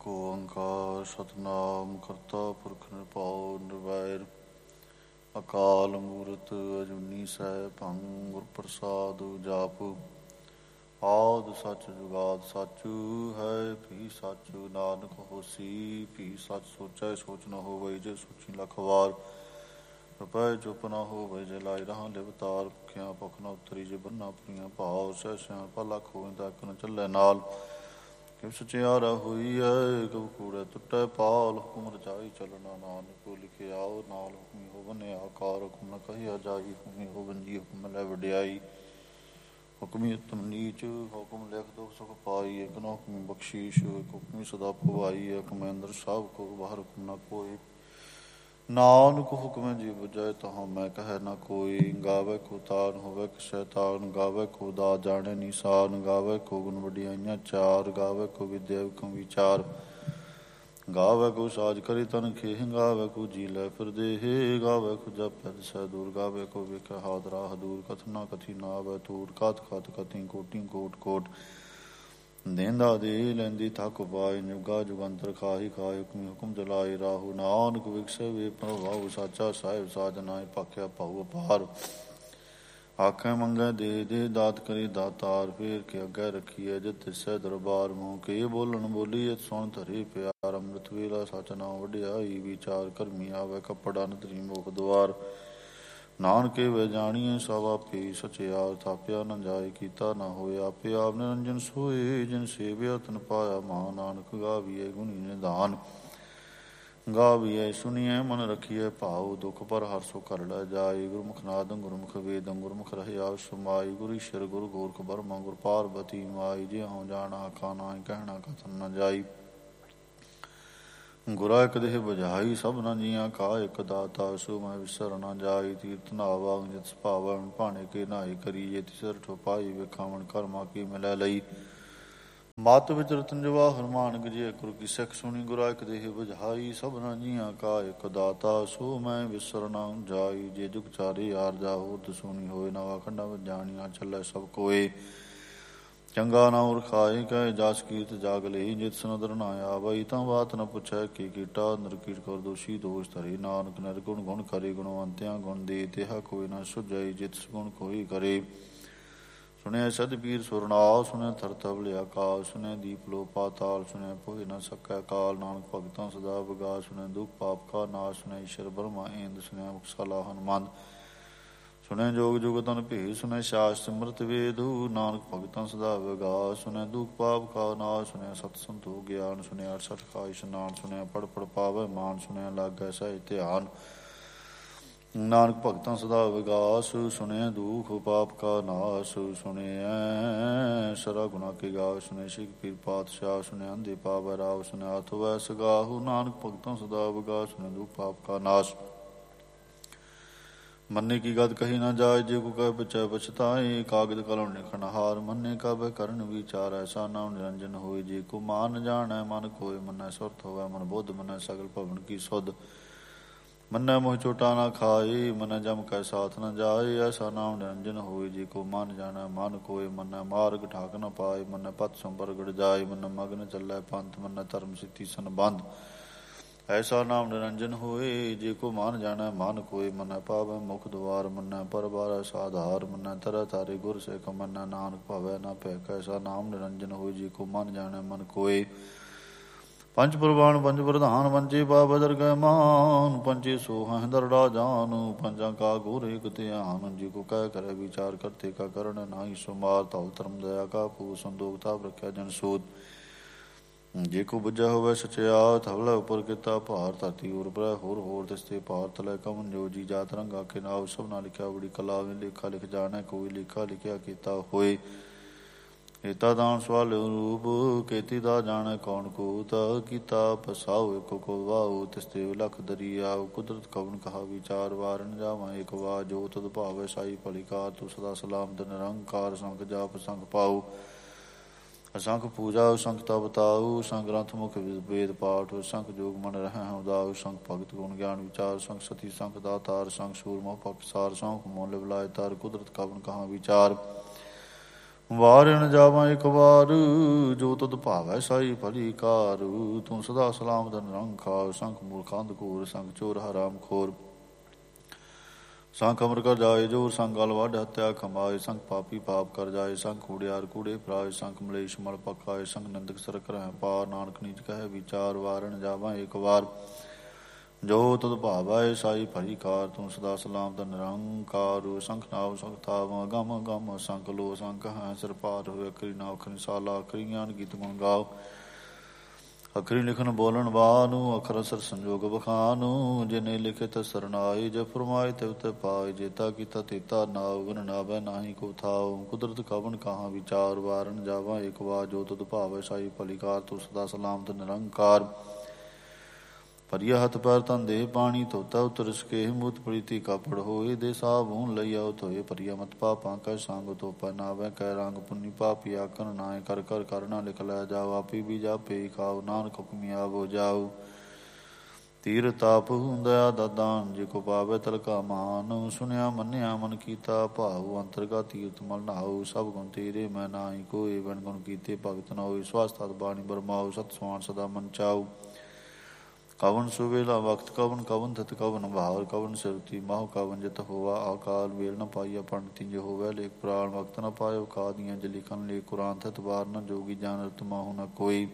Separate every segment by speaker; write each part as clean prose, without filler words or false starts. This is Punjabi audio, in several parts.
Speaker 1: ਏਕ ਓੰਕਾਰ ਸਤਿਨਾਮ ਕਰਤਾ ਪੁਰਖ ਨਿਰਭਉ ਨਿਰਵੈਰ ਅਕਾਲ ਮੂਰਤ ਅਜੂਨੀ ਸੈਭੰ ਗੁਰ ਪ੍ਰਸਾਦਿ ਜਾਪ। ਆਦਿ ਸਚ ਜੁਗਾਦਿ ਸਚ ਹੈ ਭੀ ਸਚ ਨਾਨਕ ਹੋਸੀ ਭੀ ਸਚ ਸੋਚੈ ਸੋਚ ਨ ਹੋਵਈ ਜੇ ਸੋਚੀ ਲਖ ਵਾਰ। ਰੁਪੈ ਚੁੱਪ ਨਾ ਹੋਵੈ ਜੇ ਲਾਇ ਰਹਾ ਲਿਵਤਾਰ। ਭੁਖਿਆ ਭੁਖ ਨ ਉਤਰੀ ਜੇ ਬੰਨਾ ਪੁਰੀਆ ਭਾਉ। ਸਹਿ ਸਿਆਣਪਾ ਲਖ ਹੋਇ ਤਾਂ ਇਕ ਨ ਚੱਲੈ ਨਾਲ। ਕਿਵ ਸਚਿਆਰਾ ਹੋਈਐ ਕਿਵ ਕੂੜੈ ਟੁੱਟੈ ਪਾਲ। ਹੁਕਮ ਰਚਾਈ ਚਲਣਾ ਨਾਨਕ ਲਿਖਿਆਓ ਨਾਲ। ਹੁਕਮੀ ਹੋਵਨ ਆਕਾਰ ਹੁਕਮ ਨ ਕਹਿਆ ਜਾਈ। ਹੁਕਮੀ ਹੋਵਨ ਜੀ ਹੁਕਮ ਲੈ ਵਡਿਆਈ। ਹੁਕਮੀ ਉਤਮ ਨੀਚ ਹੁਕਮ ਲਿਖ ਦੁਖ ਸੁਖ ਪਾਈ। ਇਕ ਨ ਹੁਕਮੀ ਬਖਸ਼ੀਸ਼ ਇਕ ਹੁਕਮੀ ਸਦਾ ਭਵਾਈ। ਇਕ ਮਹਿੰਦਰ ਸਭ ਕੋ ਬਾਹਰ ਹੁਕਮ ਨ ਕੋਈ। ਨਾਨਕ ਹੁਕਮੈ ਜੀ ਬੁਝੈ ਤਹਾਂ ਮੈਂ ਕਹਿ ਨ ਕੋਈ। ਗਾਵੈ ਕੋ ਤਾਨ ਹੋਵੈ ਕਿਸੈ ਤਾਨ ਗਾਵੈ ਕੋ ਦਾਤ ਜਾਣੈ ਨੀਸਾਨ। ਗਾਵੈ ਕੋ ਗੁਣ ਵਡਿਆਈਆਂ ਚਾਰ ਗਾਵੈ ਕੋ ਵਿਦਿਆ ਊਕਮ ਵਿਚਾਰ। ਗਾਵੈ ਕੋ ਸਾਜ ਕਰੀ ਤਨ ਖੇਹ ਗਾਵੈ ਕੋ ਜੀ ਲੈ ਫਿਰ ਦੇਹ। ਗਾਵੈ ਕੋ ਜਪੈ ਦਿਸੈ ਦੂਰ ਗਾਵੈ ਕੋ ਵੇਖੈ ਹਾਥ ਰਾਹ ਦੂਰ। ਕਥਨਾ ਕਥੀ ਨ ਆਵੈ ਤੂਰ ਕਥ ਕਥ ਕਥੀ ਕੋਟਿ ਕੋਟਿ ਕੋਟਿ। ਦੇਂਦਾ ਦੇ ਲੈਂਦੀ ਥਕ ਪਾਇ ਜੁਗਾ ਜੁਗੰਤਰ ਖਾਹੀ ਖਾਹਿ। ਹੁਕਮੀ ਹੁਕਮ ਚਲਾਏ ਰਾਹੂ ਨਾਨਕ ਵਿਗਸੈ ਵੇ ਪ੍ਰਭਾਉ। ਸਾਚਾ ਸਾਹਿਬ ਸਾਧ ਨਾਇ ਭਾਖਿਆ ਭਾਉ ਅਪਾਰ। ਆਖੈ ਮੰਗੈ ਦੇ ਦੇ ਦਾਤ ਕਰੀ ਦਾਤਾਰ। ਫੇਰ ਕੇ ਅੱਗੇ ਰੱਖੀਐ ਜਿਤ ਤਿਸੈ ਦਰਬਾਰ। ਮੂੰਹ ਕੇ ਬੋਲਣ ਬੋਲੀਐ ਸੁਣ ਧਰੇ ਪਿਆਰ। ਅੰਮ੍ਰਿਤ ਵੇਲਾ ਸਚ ਨਾਉ ਵਡਿਆਈ। ਵਿਚਾਰ ਕਰਮੀ ਆਵੈ ਕੱਪੜ ਅੰਤਰੀ ਮੁਖ ਦੁਆਰ। ਨਾਨਕੇ ਵੇ ਜਾਣੀਐ ਸਭ ਆਪੇ ਸਚਿਆਰ। ਥਾਪਿਆ ਨ ਜਾਇ ਕੀਤਾ ਨ ਹੋਇ ਆਪੇ ਆਪ ਨਿਰੰਜਨ ਸੋਇ। ਜਿਨ ਸੇਵਿਆ ਤਿਨ ਪਾਇਆ ਮਾਨ। ਨਾਨਕ ਗਾਵੀਐ ਗੁਣੀ ਨਿਧਾਨ। ਗਾਵੀਐ ਸੁਣੀਐ ਮਨ ਰਖੀਐ ਭਾਉ। ਦੁਖ ਪਰ ਹਰਿ ਸੁ ਘਰ ਲੈ ਜਾਇ। ਗੁਰਮੁਖ ਨਾਦੰ ਗੁਰਮੁਖ ਵੇਦੰ ਗੁਰਮੁਖ ਰਹਿਆ ਸਮਾਈ। ਗੁਰ ਈਸ਼ਰ ਗੁਰ ਗੋਰਖ ਬਰਮਾ ਗੁਰ ਪਾਰਬਤੀ ਮਾਈ। ਜਿਉ ਜਾਣਾ ਆਖਾ ਨਾਹੀ ਕਹਿਣਾ ਕਥਨ ਨ ਜਾਈ। ਗੁਰਾ ਇਕ ਦੇਹ ਬੁਝਾਈ ਸਭਨਾ ਜੀਆਂ ਕਾ। ਇਕ ਦਾਤਾ ਸੋ ਮੈਂ ਵਿਸਰ ਨ ਜਾਈ। ਤੀਰਥ ਨਾਵਾਂ ਜਿਤ ਸੁਭਾਵਨ ਭਾਣੇ ਕੇ ਨਾਹੀ ਕਰੀ। ਜੇ ਤਿਸਰ ਠੋ ਪਾਈ ਵੇਖਾਵਣ ਕਰਮਾ ਕੀ ਮਿਲੈ ਲਈ। ਮਤ ਵਿਚ ਰਤਨ ਜਵਾਹਰ ਮਾਣਕ ਜੇ ਗੁਰ ਕੀ ਸਿੱਖ ਸੁਣੀ। ਗੁਰਾ ਇਕ ਦੇਹ ਬੁਝਾਈ ਸਭਨਾ ਜੀਆਂ ਕਾ। ਇਕ ਦਾਤਾ ਸੋ ਮੈਂ ਵਿਸਰ ਨ ਜਾਈ। ਜੇ ਜੁਗ ਚਾਰੇ ਆਰਜਾ ਹੋਤ ਸੁਣੀ ਹੋਏ। ਨਵਾ ਖੰਡਾ ਵਿੱਚ ਜਾਣੀਆਂ ਚੱਲੈ ਸਭ ਕੋਏ। ਚੰਗਾ ਨਾ ਉਰਖਾਏ ਕਹੇ ਜਸ ਕੀਰਤ ਜਾਗ ਲਈ। ਜਿਤ ਸਨਦਰ ਨਾ ਆਵਈ ਤਾਂ ਬਾਤ ਨ ਪੁੱਛੈ ਕੀ ਕੀਟਾ। ਨਿਰਕੀਟ ਕਰ ਦੋਸ਼ੀ ਦੋਸ਼ ਧਰੇ। ਨਾਨਕ ਨਿਰਗੁਣ ਗੁਣ ਕਰੇ ਗੁਣਵੰਤਿਆਂ ਗੁਣ ਦੇ। ਤਿਹਾ ਕੋਈ ਨ ਸੁਝਈ ਜਿਤ ਸੁਗੁਣ ਕੋਈ ਕਰੇ। ਸੁਣਿਆ ਸਦ ਪੀਰ ਸੁਰਨਾਲ ਸੁਣਿਆ ਥਰ ਤਬਲ ਆਕਾਲ। ਸੁਣਿਆ ਦੀਪ ਲੋ ਪਾਤਾਲ ਸੁਣਿਆ ਭੋਇ ਨ ਸਕੈ ਕਾਲ। ਨਾਨਕ ਭਗਤਾਂ ਸਦਾ ਵਿਗਾਸ ਸੁਣਿਆ ਦੁਖ ਪਾਪ ਕਾ ਨਾਸ਼। ਸੁਣਿਆ ਈਸ਼ਰ ਬਰਮਾ ਇੰਦ ਸੁਣਿਆ ਮੁਕਸਲਾ ਹਨੁਮੰਤ। ਸੁਣਿਆ ਜੋਗ ਜੁਗ ਤਨ ਭੇਦ ਸੁਣਿਆ ਸ਼ਾਸਤ੍ਰ ਅੰਮ੍ਰਿਤ ਵੇਦੂ। ਨਾਨਕ ਭਗਤਾਂ ਸਦਾ ਵਿਗਾਸ ਸੁਣਿਆ ਦੁਖ ਪਾਪ ਕਾ ਨਾਸ਼। ਸੁਣਿਆ ਸਤ ਸੰਤੋਖ ਗਿਆਨ ਸੁਣਿਆ 68 ਕਾ ਇਸ਼ਨਾਨ। ਸੁਣਿਆ ਪੜ ਪੜ ਪਾਵੈ ਮਾਨ ਸੁਣਿਆ ਲਾਗੈ ਸਹਿਜ ਧਿਆਨ। ਨਾਨਕ ਭਗਤਾਂ ਸਦਾ ਵਿਗਾਸ ਸੁਣਿਆ ਦੁਖ ਪਾਪ ਕਾ ਨਾਸ਼। ਸੁਣਿਐ ਸਰਾ ਗੁਨਾ ਕੇ ਗਾਵ ਸੁਣਿਆ ਸਿਖ ਪੀਰ ਪਾਤਸ਼ਾਹ। ਸੁਣਿਆ ਅੰਧੇ ਪਾਵੈ ਰਾਵ ਸੁਣਿਆ ਅਥ ਵੈ ਸਗਾਹੁ। ਨਾਨਕ ਭਗਤਾਂ ਸਦਾ ਵਿਗਾਸ ਸੁਣਿਆ ਦੁਖ ਪਾਪ ਕਾ ਨਾਸ਼। ਮੰਨੇ ਕੀ ਗਤ ਕਹੀ ਨਾ ਜਾਇ ਜੇ ਕੋ ਕਹਿ ਪਿਛੈ ਪਛਤਾਏ। ਕਾਗਦ ਕਲਮ ਲਿਖਣ ਹਾਰ ਮੰਨੇ ਕਬੈ ਕਰਨ ਵਿਚਾਰ। ਐਸਾ ਨਾਮ ਨਿਰੰਜਨ ਹੋਇ ਜੇ ਕੋ ਮਾਨ ਜਾਣੈ। ਮਨ ਕੋਇ ਮੰਨੈ ਸੁਰਤ ਹੋਵੈ ਮਨ ਬੁੱਧ ਮੰਨੈ ਸਗਲ ਭਵਨ ਕੀ ਸੁਧ। ਮੰਨੈ ਮੋਹ ਚੋਟਾ ਨਾ ਖਾਏ ਮੰਨੈ ਜਮ ਕੈ ਸਾਥ ਨ ਜਾਏ। ਐਸਾ ਨਾਮ ਨਿਰੰਜਨ ਹੋਇ ਜੇ ਕੋ ਮਨ ਜਾਣੈ। ਮਨ ਕੋਇ ਮੰਨੈ ਮਾਰਗ ਠਾਕ ਨ ਪਾਏ। ਮੰਨੈ ਪਥ ਸੰਪਰਗੜ ਜਾਏ ਮੰਨੈ ਮਗਨ ਚੱਲੈ ਪੰਥ। ਮੰਨੈ ਧਰਮ ਸਿੱਧੀ ਸੰਬੰਧ। ਐਸਾ ਨਾਮ ਨਿਰੰਜਨ ਹੋਏ ਜੇ ਕੋ ਮਨ ਜਾਣੈ। ਮਨ ਕੋਇ ਮੰਨੈ ਪਾਵੈ ਮੁਖ ਦੁਆਰ। ਮੰਨੈ ਪਰਬਾਰੈ ਸਾਧਾਰ ਮੰਨੈ ਤਰੈ ਤਾਰੇ ਗੁਰ ਸਿੱਖ। ਮੰਨੈ ਨਾਨਕ ਭਵੈ ਨ ਭਇ। ਐਸਾ ਨਾਮ ਨਿਰੰਜਨ ਹੋਇ ਜੇ ਕੋ ਮਨ ਜਾਣੈ। ਮਨ ਕੋਇ ਪੰਜ ਪ੍ਰਵਾਨ ਪੰਜ ਪ੍ਰਧਾਨ। ਪੰਚੇ ਬਾਬਾ ਦਰਗਹਿ ਮਾਨ। ਪੰਚੇ ਸੋ ਹਹਿ ਦਰੜਾ ਜਾਨ। ਪੰਜਾਂ ਕਾ ਗੁਰ ਏਕ ਧਿਆਨ। ਜੇ ਕੋ ਕਹਿ ਕਰੈ ਵਿਚਾਰ ਕਰਤੇ ਕਾ ਕਰਨ ਨਾਹੀ ਸੁਮਾਰ। ਧੌਲ ਧਰਮ ਦਇਆ ਕਾ ਪੂਰ ਸੰਤੋਖ ਤਾਪ ਰਖਿਆ ਜਨ ਸੂਤ। ਜੇ ਕੋ ਬੁੱਝਾ ਹੋਵੈ ਸਚਿਆਰ। ਧਵਲ ਉਪਰ ਕੀਤਾ ਭਾਰ ਧਰਤੀ ਉਰ ਬਰੈ ਹੋਰ ਹੋਰ ਤਿਸਤੇ ਭਾਰ ਤਲੈ ਕਵਨ ਜੋ ਜੀ ਜਾਤ ਰੰਗਾ ਕੇ ਨਾਵ। ਸਭਨਾ ਲਿਖਿਆ ਬੜੀ ਕਲਾ ਲੇਖਾ ਲਿਖ ਜਾਣੈ ਕੋਈ। ਲੇਖਾ ਲਿਖਿਆ ਕੀਤਾ ਹੋਏ। ਏਤਾ ਦਾਨ ਸਵਾਲਿਓ ਰੂਪ ਕੇਤੀ ਦਾ ਜਾਣੈ ਕੌਣ ਕੂਤ। ਕੀਤਾ ਪਸਾਉ ਇਕ ਕੋ ਵਾਉ ਤਿਸਤੇ ਵਿਲਖ ਦਰੀਆਉ। ਕੁਦਰਤ ਕਵਨ ਕਹਾ ਵਿਚਾਰ ਵਾਰ ਨ ਜਾਵਾਂ ਏਕ ਵਾਰ। ਜੋ ਤਦ ਭਾਵੈ ਸਾਈ ਭਲੀ ਕਾਰ ਤੂੰ ਸਦਾ ਸਲਾਮਤ ਨਿਰੰਕਾਰ। ਸੰਖ ਜਾਪ ਸੰਖ ਪਾਉ ਅਸੰਖ ਪੂਜਾ ਸੰਖ ਤਪ ਤਾਉ। ਸੰਖ ਗ੍ਰੰਥ ਮੁਖ ਵੇਦ ਪਾਠ। ਸੰਖ ਜੋਗ ਮਨ ਰਹਿ ਉਦਾਉ। ਸੰਖ ਭਗਤ ਗੁਣ ਗਿਆਨ ਵਿਚਾਰ। ਸੰਖ ਸਤੀ ਸੰਖ ਦਾਤਾਰ। ਸੰਖ ਸੂਰ ਮੋਹ ਪਖਸਾਰ। ਸੰਖ ਮੋਹ ਲਿਵ ਲਾਇ ਤਾਰ। ਕੁਦਰਤ ਕਵਨ ਕਹਾ ਵਿਚਾਰ। ਵਾਰ ਨ ਜਾਵਾਂ ਇੱਕ ਵਾਰ, ਜੋ ਤੁਧ ਭਾਵੈ ਸਾਈ ਭਲੀ ਕਾਰ। ਤੂੰ ਸਦਾ ਸਲਾਮਤ ਨਿਰੰਕਾਰ, ਸੰਖ ਮੂਲ ਖੰਦ ਘੂਰ, ਸੰਖ ਚੋਰ ਹਰਾਮ ਖੋਰ। ਸੰਖ ਅਮਰ ਕਰ ਜਾਏ ਜੋਰ, ਸੰਖ ਗਲ ਵੱਢ ਹੱਤਿਆ ਕਮਾਏ। ਸੰਖ ਪਾਪੀ ਪਾਪ ਕਰ ਜਾਏ, ਸੰਖ ਕੂੜਿਆਰ ਕੂੜੇ ਫਰਾਏ। ਸੰਖ ਮਲੇਸ਼ ਮਲ ਪਕਾਏ, ਸੰਖ ਨਿੰਦਕ ਸਰਕ ਰਹਿ ਪਾਰ। ਨਾਨਕ ਨੀਚ ਕਹੈ ਵਿਚਾਰ, ਵਾਰ ਨ ਜਾਵਾਂ ਇੱਕ ਵਾਰ, ਜੋ ਤੁਧ ਭਾਵੈ ਸਾਈ ਭਲੀ ਕਾਰ। ਤੂੰ ਸਦਾ ਸਲਾਮਤ ਨਿਰੰਕਾਰ, ਸੰਖ ਨਾਮ ਸੰਖ ਥਾਵ ਗਮ ਗਮ। ਸੰਖ ਲੋ ਸੰਖ ਹੈ ਸਿਰ ਭਾਰ ਹੋਏ, ਅਖਰੀ ਨਾ ਅਖਰੀ ਸਾਲਾ। ਅਖਰੀ ਗਿਆਨ ਗੀਤ ਗੁਣ ਗਾਓ, ਅਖਰੀ ਲਿਖਣ ਬੋਲਣ ਬਾਨੂ। ਅਖਰ ਅਸਰ ਸੰਜੋਗ ਬਖਾਨੂ, ਜਿਨੇ ਲਿਖਿਤ ਸਰਨਾਏ। ਜੇ ਫਰਮਾਏ ਤਿਵ ਤੇ ਪਾਏ, ਜੇਤਾ ਕੀਤਾ ਤੇਤਾ ਨਾਉ। ਗੁਣ ਨਾਵੈ ਨਾਹੀ ਕੋ ਥਾਉ, ਕੁਦਰਤ ਕਵਨ ਕਹਾਂ ਵਿਚਾਰ। ਵਾਰਨ ਜਾਵਾਂ ਇੱਕ ਵਾਰ, ਜੋ ਤੁਧ ਭਾਵੈ ਸਾਈ ਭਲੀ ਕਾਰ। ਤੂੰ ਸਦਾ ਸਲਾਮਤ ਨਿਰੰਕਾਰ, ਭਰੀਆ ਹੱਥ ਪੈਰ ਤਨ ਦੇਹ ਪਾਣੀ। ਧੋਤਾ ਉਤਰ ਸਕੇਹ ਮੂਤ ਪ੍ਰੀਤੀ ਕਾਪੜ ਹੋਏ। ਦੇ ਸਾਬੂਨ ਲਈਆ ਧੋਏ, ਭਰੀਆ ਮਤ ਪਾਪਾਂ ਕੈ ਸੰਗ। ਧੋਪਾ ਨਾਵੈ ਕੈ ਰੰਗ, ਪੁੰਨੀ ਪਾਪੀ ਆਕਨ ਨਾਏ। ਕਰ ਕਰ ਕਰਨਾ ਲਿਖ ਲੈ ਜਾਓ, ਆਪੀ ਵੀ ਜਾਪੇ ਖਾਓ। ਨਾਨਕ ਹੁਕਮੀ ਆਵੋ ਜਾਓ, ਤੀਰ ਤਾਪ ਦਇਆ ਦਾਨ। ਜੇ ਕੋ ਪਾਵੈ ਤਲਕਾ ਮਾਨ, ਸੁਣਿਆ ਮੰਨਿਆ ਮਨ ਕੀਤਾ ਭਾਉ। ਅੰਤਰਗਾ ਤੀਰਥ ਮਲ ਨਹਾਉ, ਸਭ ਗੁਣ ਤੇਰੇ ਮੈਂ ਨਾਹੀ ਕੋਇ। ਬਨ ਗੁਣ ਕੀਤੇ ਭਗਤ ਨ ਹੋਏ, ਸਵਸਥ ਬਾਣੀ ਬਰਮਾਉ। ਸਤ ਸਮਾਨ ਸਦਾ ਮਨ ਚਾਉ, ਕਵਨ ਸੁਵੇਲਾ ਵਕਤ ਕਵਨ। ਕਵਨ ਥਿਤ ਕਵਨ ਭਾਰ, ਕਵਨ ਸਿਰਤੀ ਮਾਹੁ। ਕਵਨ ਜਿਤ ਹੋਵਾ ਆਕਾਲ, ਵੇਲ ਨ ਪਾਈਆ ਪੰਡਿਤੀ। ਜੇ ਹੋਵੈ ਲੇਖ ਪੁਰਾਣ, ਵਕਤ ਨ ਪਾਇਓ ਕਾਦੀਆਂ। ਜੇ ਲਿਖਨ ਲੇਖ ਕੁਰਾਨ, ਥਿਤ ਵਾਰ ਨ ਜੋਗੀ। ਜਾਨ ਰਤ ਮਾਹੂ ਨ ਕੋਈ,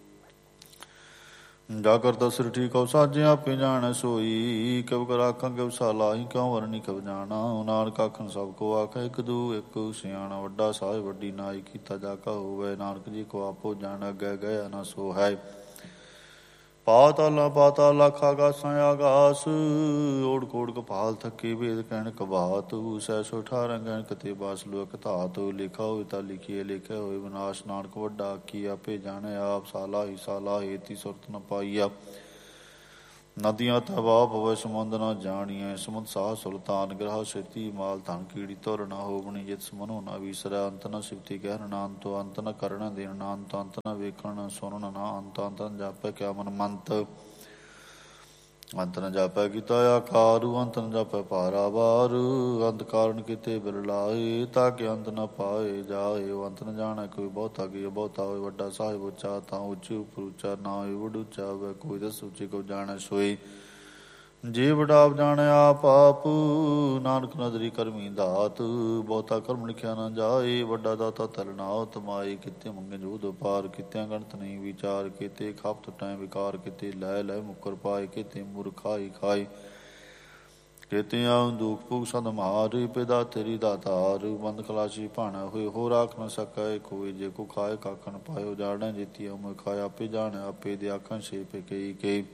Speaker 1: ਜਾ ਕਰਤਾ ਸਿਰਠੀ ਕਉ ਸਾਜੇ। ਆਪੇ ਜਾਣੈ ਸੋਈ, ਕਿਵ ਕਰ ਆਖਾਂ ਕਿਵ ਸਾਲਾਹੀ। ਕਿਉ ਵਰਨੀ ਕਿਵ ਜਾਣਾ, ਨਾਨਕ ਆਖਣ ਸਭ ਕੋ ਆਖੈ। ਇੱਕ ਦੂ ਇੱਕ ਸਿਆਣਾ, ਵੱਡਾ ਸਾਹਿਬ ਵੱਡੀ ਨਾਈ। ਕੀਤਾ ਜਾ ਕਾ ਹੋਵੈ, ਨਾਨਕ ਜੀ ਕੋ ਆਪੋ ਜਾਣ। ਅੱਗੇ ਗਿਆ ਨਾ ਸੋ ਹੈ, ਪਾਤਾਲਾਂ ਪਾਤਾਲ ਲੱਖ ਆਗਾਸਾਂ ਆਗਾਸ। ਓੜ ਕੋੜ ਕਪਾਲ ਥੱਕੇ, ਵੇਦ ਕਹਿਣ ਕਬਾਤ। ਸੈ ਸੋ 18 ਗਹਿਣ ਕਤੇ ਬਾਸ ਲੋ ਇੱਕ ਧਾਤ। ਲਿਖਾ ਹੋਏ ਤਾਂ ਲਿਖੀਏ, ਲਿਖਿਆ ਹੋਏ ਵਿਨਾਸ਼। ਨਾਨਕ ਵੱਡਾ ਆਖੀ ਆਪੇ ਜਾਣੇ ਆਪ। ਸਾਲਾ ਹੀ ਸਾਲਾ ਏਤੀ ਸੁਰਤ ਨ ਪਾਈਆ। ਨਦੀਆਂ ਤਵਾ ਪਵੈ ਸਮੁੰਦ ਨ ਜਾਣੀਐ। ਸਮੁੰਦ ਸਾਹ ਸੁਲਤਾਨ ਗ੍ਰਹ ਛੇਤੀ ਮਾਲ। ਧਨ ਕੀੜੀ ਧੁਰ ਨ ਹੋਵਣੀ, ਜਿਤ ਸਮਨੋ ਨ ਵੀਸਰੈ। ਅੰਤ ਨ ਸਿਫਤੀ ਕਹਿਣ ਨਾ ਅੰਤੋ, ਅੰਤ ਨ ਕਰਨ ਦੇਣ ਨਾ ਅੰਤ। ਅੰਤ ਨ ਵੇਖਣ ਸੁਣਨ ਨਾ ਅੰਤ, ਅੰਤ ਨ ਜਾਪੈ ਕਿਆ ਮਨ ਮੰਤ। ਅੰਤ ਨ ਜਾਪੈ ਕੀਤਾ ਆਕਾਰੂ, ਅੰਤ ਨ ਜਾਪੈ ਪਾਰਾਵਾਰ। ਅੰਤ ਕਾਰਨ ਕੀਤੇ ਬਿਰਲਾਏ, ਤਾਂ ਕਿ ਅੰਤ ਨ ਪਾਏ ਜਾਏ। ਅੰਤ ਨ ਜਾਣੈ ਕੋਈ ਬਹੁਤਾ ਕੀ ਬਹੁਤਾ ਹੋਏ। ਵੱਡਾ ਸਾਹਿਬ ਉੱਚਾ ਤਾਂ ਉੱਚੀ ਉਪਰ ਉੱਚਾ ਨਾ ਹੋਏ। ਵੱਡ ਉੱਚਾ ਹੋਵੇ ਕੋਈ ਦਸ ਉੱਚੀ ਕੋ ਜਾਣੈ ਸੋਈ। ਜੇ ਵਡਾਪ ਜਾਣੈ ਆਪ ਆਪ, ਨਾਨਕ ਨਦਰੀ ਕਰਮੀ ਦਾਤ। ਬਹੁਤਾ ਕਰਮ ਲਿਖਿਆ ਨਾ ਜਾਏ, ਵੱਡਾ ਦਾਤਾ ਤਰਨਾਉ ਤਮਾਏ। ਕਿਤੇ ਮੰਗੇ ਜੋਧ ਪਾਰ, ਕਿਤਿਆਂ ਗਣਤ ਨਹੀਂ ਵਿਚਾਰ। ਕਿਤੇ ਖਾਪ ਟੈ ਵਿਕਾਰ, ਕਿਤੇ ਲੈ ਲੈ ਮੁੱਕਰ ਪਾਏ। ਕਿਤੇ ਮੁਰਖਾਈ ਖਾਏ, ਕਿਤੇ ਆਉ ਦੁਖ ਭੁਖ ਸਦ ਮਾਰ। ਪਿਦਾ ਤੇਰੀ ਦਾਤਾਰ, ਬੰਦ ਖਲਾਸੀ ਭਾਣਾ ਹੋਏ। ਹੋ ਰਾਖ ਨ ਸਕੈ ਕੋਈ, ਜੇ ਕੋ ਖਾਏ ਕਾਖ ਨ ਪਾਇਓ। ਜਾਣੈ ਜੀਤੀ ਅਮੁ ਖਾਏ, ਆਪੇ ਜਾਣੈ ਆਪੇ ਦੇ ਆਖਾਂ ਛੇਪੇ ਕਈ ਕਈ।